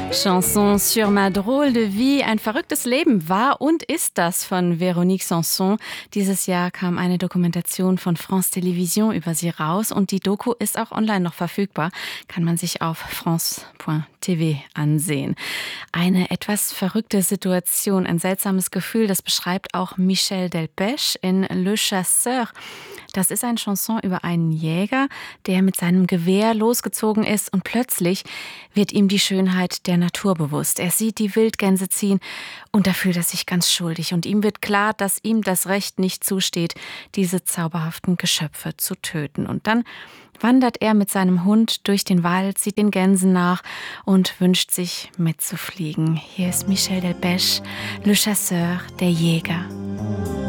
Chanson sur ma drôle de vie. Ein verrücktes Leben war und ist das von Véronique Sanson. Dieses Jahr kam eine Dokumentation von France Télévisions über sie raus und die Doku ist auch online noch verfügbar. Kann man sich auf France.tv ansehen. Eine etwas verrückte Situation, ein seltsames Gefühl, das beschreibt auch Michel Delpech in Le Chasseur. Das ist eine Chanson über einen Jäger, der mit seinem Gewehr losgezogen ist und plötzlich wird ihm die Schönheit der Natur bewusst. Er sieht die Wildgänse ziehen und da fühlt er sich ganz schuldig und ihm wird klar, dass ihm das Recht nicht zusteht, diese zauberhaften Geschöpfe zu töten. Und dann wandert er mit seinem Hund durch den Wald, sieht den Gänsen nach und wünscht sich mitzufliegen. Hier ist Michel Delpech, Le Chasseur, der Jäger.